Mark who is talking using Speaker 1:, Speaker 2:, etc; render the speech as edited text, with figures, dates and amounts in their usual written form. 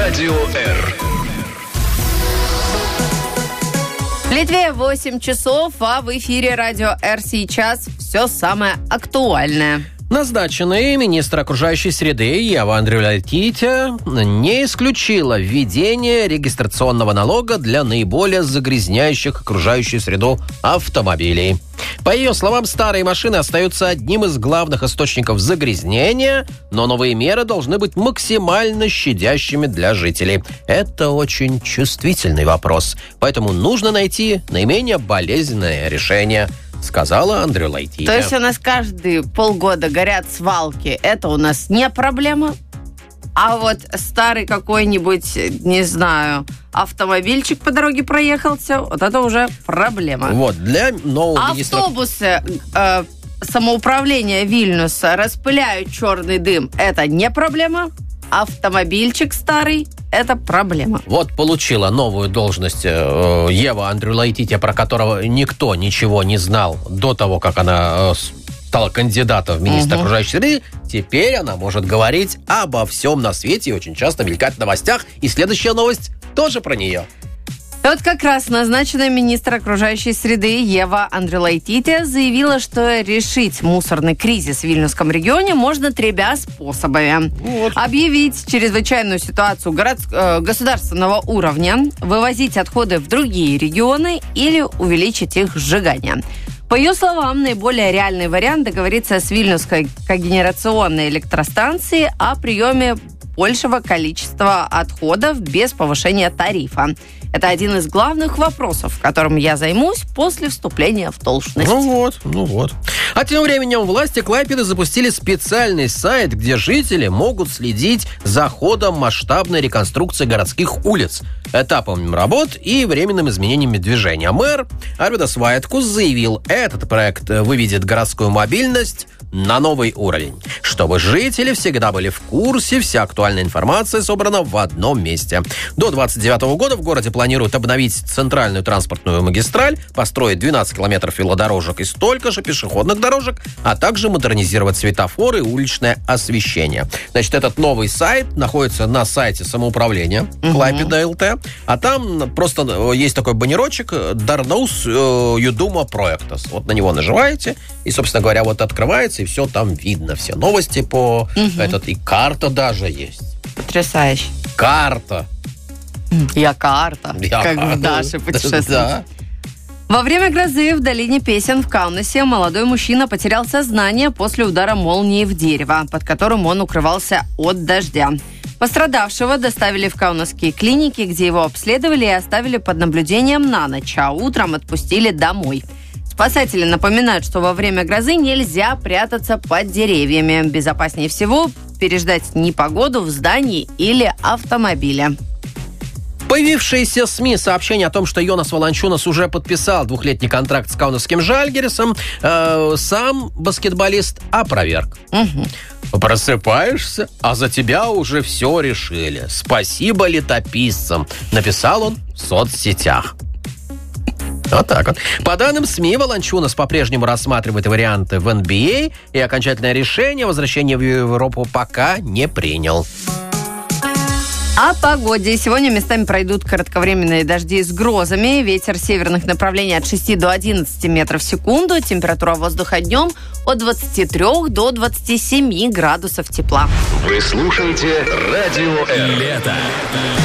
Speaker 1: Радио Р.
Speaker 2: В Литве 8 часов, а в эфире Радио Р сейчас все самое актуальное.
Speaker 3: Назначенный министр окружающей среды Ева Андрюлайтите не исключила введение регистрационного налога для наиболее загрязняющих окружающую среду автомобилей. По ее словам, старые машины остаются одним из главных источников загрязнения, но новые меры должны быть максимально щадящими для жителей. Это очень чувствительный вопрос, поэтому нужно найти наименее болезненное решение, сказала Андрюлайтите.
Speaker 2: То есть у нас каждые полгода горят свалки. Это у нас не проблема. А вот старый какой-нибудь, не знаю, автомобильчик по дороге проехался, вот это уже проблема.
Speaker 3: Вот, для нового министра...
Speaker 2: Автобусы самоуправления Вильнюса распыляют черный дым. Это не проблема. Автомобильчик старый – это проблема.
Speaker 3: Вот получила новую должность Ева Андрюлайтите, про которого никто ничего не знал до того, как она стала кандидатом в министра окружающей среды. Теперь она может говорить обо всем на свете и очень часто мелькать в новостях. И следующая новость тоже про нее.
Speaker 2: Вот как раз назначенная министр окружающей среды Ева Андрюлайтите заявила, что решить мусорный кризис в Вильнюсском регионе можно тремя способами. Вот. Объявить чрезвычайную ситуацию государственного уровня, вывозить отходы в другие регионы или увеличить их сжигание. По ее словам, наиболее реальный вариант договориться с Вильнюсской когенерационной электростанцией о приеме большего количества отходов без повышения тарифа. Это один из главных вопросов, которым я займусь после вступления в должность.
Speaker 3: Ну вот. А тем временем власти Клайпеды запустили специальный сайт, где жители могут следить за ходом масштабной реконструкции городских улиц, этапом работ и временным изменениями движения. Мэр Арвидас Вайткус заявил, этот проект выведет городскую мобильность на новый уровень, чтобы жители всегда были в курсе, вся актуальная информация собрана в одном месте. До 2029 года в городе планируют обновить центральную транспортную магистраль, построить 12 километров велодорожек и столько же пешеходных дорожек, а также модернизировать светофоры и уличное освещение. Значит, этот новый сайт находится на сайте самоуправления Клайпеда ЛТ, а там просто есть такой баннерочек «Дарнаус Юдума Проектас». Вот на него нажимаете, и, собственно говоря, вот открывается, и все там видно, все новости по и карта даже есть.
Speaker 2: Потрясающе.
Speaker 3: Карта.
Speaker 2: Карта. Как в Даше путешествует.
Speaker 3: Да.
Speaker 2: Во время грозы в долине Песен в Каунасе молодой мужчина потерял сознание после удара молнии в дерево, под которым он укрывался от дождя. Пострадавшего доставили в каунасские клиники, где его обследовали и оставили под наблюдением на ночь, а утром отпустили домой. Спасатели напоминают, что во время грозы нельзя прятаться под деревьями. Безопаснее всего переждать непогоду в здании или автомобиле.
Speaker 3: Появившиеся СМИ сообщения о том, что Йонас Волончунас уже подписал 2-летний контракт с каунасским Жальгирисом, сам баскетболист опроверг. Просыпаешься, а за тебя уже все решили. Спасибо летописцам, написал он в соцсетях. Вот так вот. По данным СМИ, Волончунас по-прежнему рассматривает варианты в NBA, и окончательное решение о возвращении в Европу пока не принял.
Speaker 2: О погоде. Сегодня местами пройдут кратковременные дожди с грозами. Ветер северных направлений от 6 до 11 метров в секунду. Температура воздуха днем от 23 до 27 градусов тепла.
Speaker 1: Вы слушаете Радио Р.
Speaker 4: Лето.